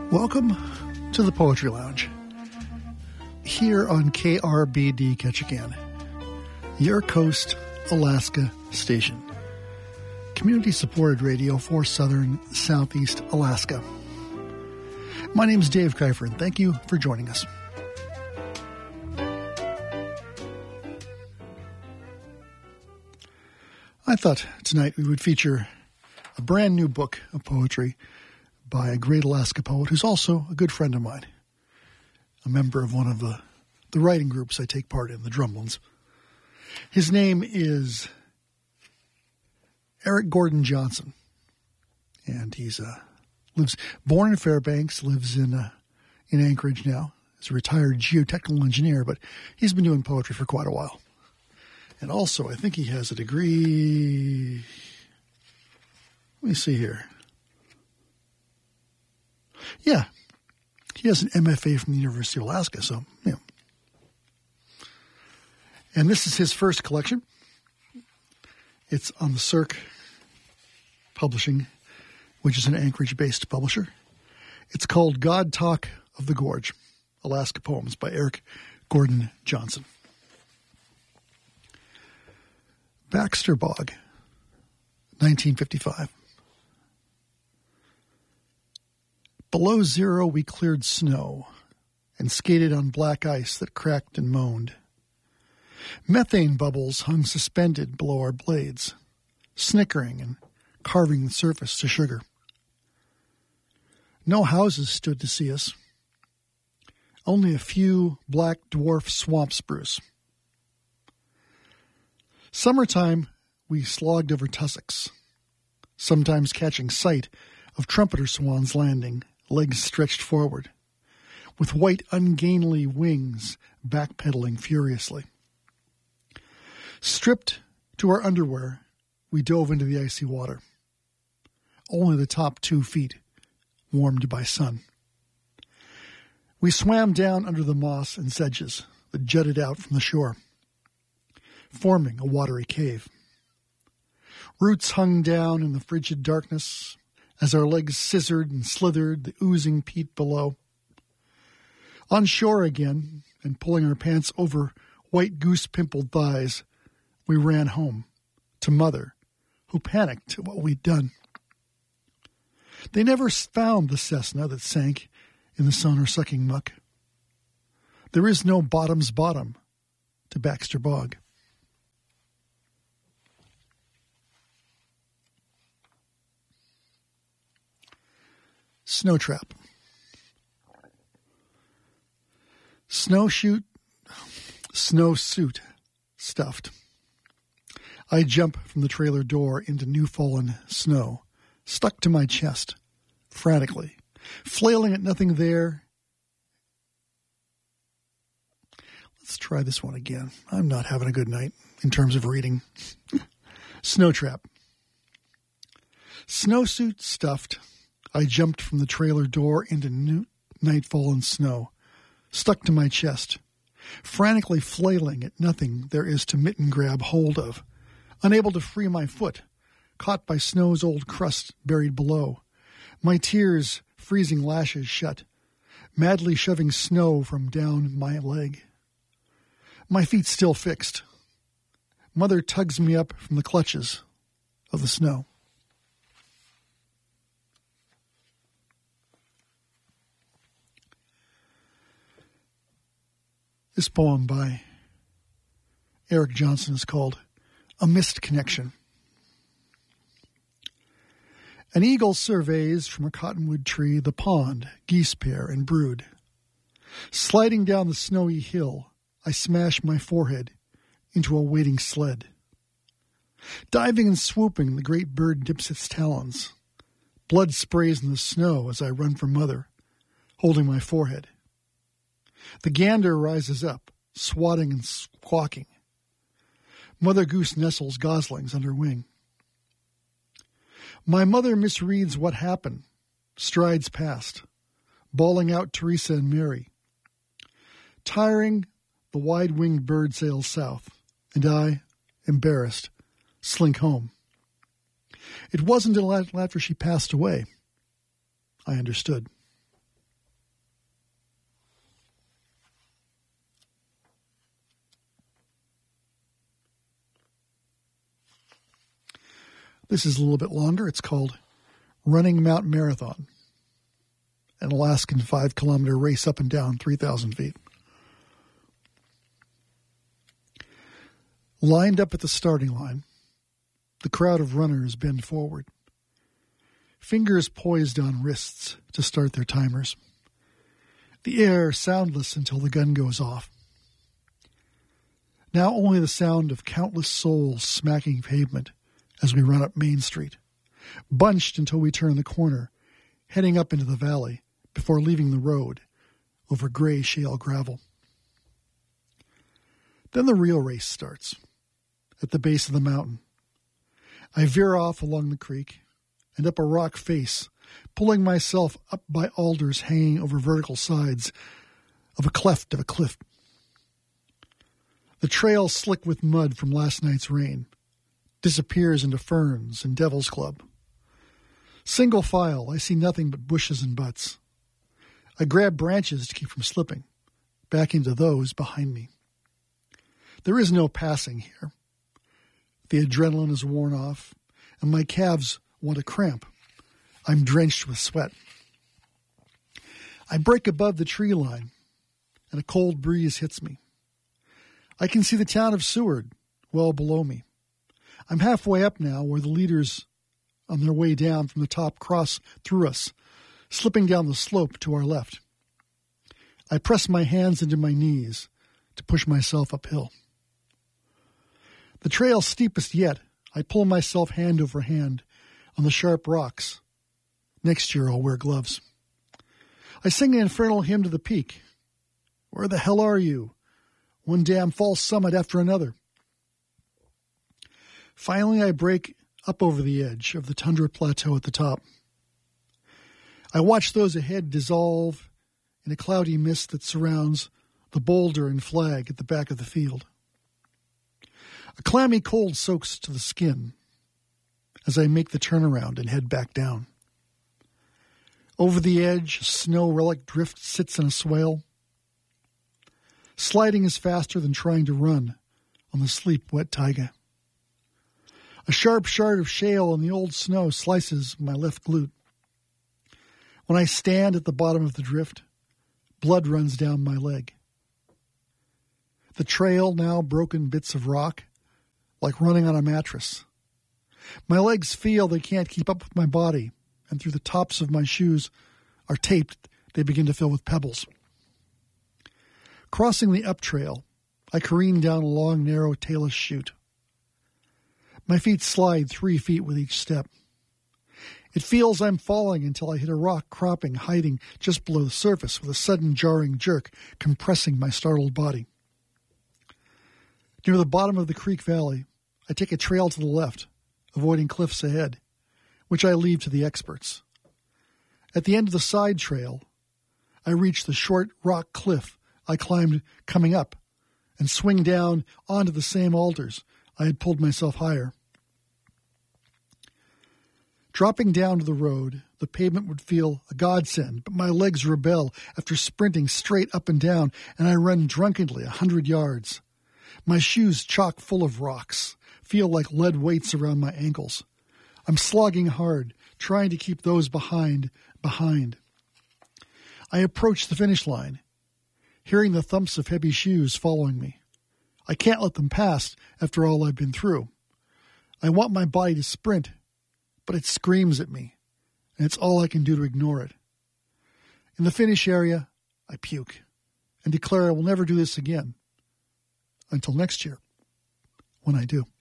Welcome to the Poetry Lounge, here on KRBD Ketchikan, your Coast, Alaska station. Community-supported radio for southern southeast Alaska. My name is Dave Kiefer, and thank you for joining us. I thought tonight we would feature a brand new book of poetry by a great Alaska poet who's also a good friend of mine, a member of one of the writing groups I take part in, the Drumlins. His name is Eric Gordon Johnson, and he's born in Fairbanks, lives in Anchorage now. He's a retired geotechnical engineer, but he's been doing poetry for quite a while. And also, I think he has a degree. Let me see here. Yeah, he has an MFA from the University of Alaska, so, yeah. And this is his first collection. It's on the Cirque Publishing, which is an Anchorage-based publisher. It's called God Talk of the Gorge, Alaska Poems by Eric Gordon Johnson. Baxter Bog, 1955. Below zero we cleared snow and skated on black ice that cracked and moaned. Methane bubbles hung suspended below our blades, snickering and carving the surface to sugar. No houses stood to see us. Only a few black dwarf swamp spruce. Summertime, we slogged over tussocks, sometimes catching sight of trumpeter swans landing, legs stretched forward, with white ungainly wings backpedaling furiously. Stripped to our underwear, we dove into the icy water, only the top 2 feet warmed by sun. We swam down under the moss and sedges that jutted out from the shore, forming a watery cave. Roots hung down in the frigid darkness as our legs scissored and slithered the oozing peat below. On shore again, and pulling our pants over white goose-pimpled thighs, we ran home to Mother, who panicked at what we'd done. They never found the Cessna that sank in the sonar-sucking muck. There is no bottom's bottom to Baxter Bog. Snowtrap. Snowsuit stuffed. I jump from the trailer door into new-fallen snow, stuck to my chest, frantically, flailing at nothing there. Let's try this one again. I'm not having a good night in terms of reading. Snowtrap. Snowsuit stuffed. I jumped from the trailer door into night-fallen snow, stuck to my chest, frantically flailing at nothing there is to mitten grab hold of, unable to free my foot, caught by snow's old crust buried below, my tears freezing lashes shut, madly shoving snow from down my leg. My feet still fixed. Mother tugs me up from the clutches of the snow. This poem by Eric Johnson is called A Missed Connection. An eagle surveys from a cottonwood tree the pond, geese pair, and brood. Sliding down the snowy hill, I smash my forehead into a waiting sled. Diving and swooping, the great bird dips its talons. Blood sprays in the snow as I run for Mother, holding my forehead. The gander rises up, swatting and squawking. Mother goose nestles goslings under wing. My mother misreads what happened, strides past, bawling out Teresa and Mary. Tiring, the wide-winged bird sails south, and I, embarrassed, slink home. It wasn't until after she passed away I understood. This is a little bit longer. It's called Running Mount Marathon, an Alaskan 5-kilometer race up and down 3,000 feet. Lined up at the starting line, the crowd of runners bend forward, fingers poised on wrists to start their timers. The air soundless until the gun goes off. Now only the sound of countless souls smacking pavement as we run up Main Street, bunched until we turn the corner, heading up into the valley before leaving the road over gray shale gravel. Then the real race starts, at the base of the mountain. I veer off along the creek and up a rock face, pulling myself up by alders hanging over vertical sides of a cleft of a cliff. The trail, slick with mud from last night's rain, disappears into ferns and Devil's Club. Single file, I see nothing but bushes and butts. I grab branches to keep from slipping, back into those behind me. There is no passing here. The adrenaline is worn off, and my calves want to cramp. I'm drenched with sweat. I break above the tree line, and a cold breeze hits me. I can see the town of Seward well below me. I'm halfway up now, where the leaders on their way down from the top cross through us, slipping down the slope to our left. I press my hands into my knees to push myself uphill. The trail steepest yet, I pull myself hand over hand on the sharp rocks. Next year I'll wear gloves. I sing an infernal hymn to the peak. Where the hell are you? One damn false summit after another. Finally, I break up over the edge of the tundra plateau at the top. I watch those ahead dissolve in a cloudy mist that surrounds the boulder and flag at the back of the field. A clammy cold soaks to the skin as I make the turnaround and head back down. Over the edge, a snow relic drift sits in a swale. Sliding is faster than trying to run on the sleep-wet taiga. A sharp shard of shale in the old snow slices my left glute. When I stand at the bottom of the drift, blood runs down my leg. The trail, now broken bits of rock, like running on a mattress. My legs feel they can't keep up with my body, and through the tops of my shoes are taped, they begin to fill with pebbles. Crossing the up trail, I careen down a long, narrow, tailless chute. My feet slide 3 feet with each step. It feels I'm falling until I hit a rock cropping, hiding just below the surface with a sudden jarring jerk, compressing my startled body. Near the bottom of the creek valley, I take a trail to the left, avoiding cliffs ahead, which I leave to the experts. At the end of the side trail, I reach the short rock cliff I climbed coming up and swing down onto the same alders I had pulled myself higher. Dropping down to the road, the pavement would feel a godsend, but my legs rebel after sprinting straight up and down, and I run drunkenly 100 yards. My shoes chock full of rocks, feel like lead weights around my ankles. I'm slogging hard, trying to keep those behind. I approach the finish line, hearing the thumps of heavy shoes following me. I can't let them pass after all I've been through. I want my body to sprint, but it screams at me, and it's all I can do to ignore it. In the finish area, I puke and declare I will never do this again until next year, when I do.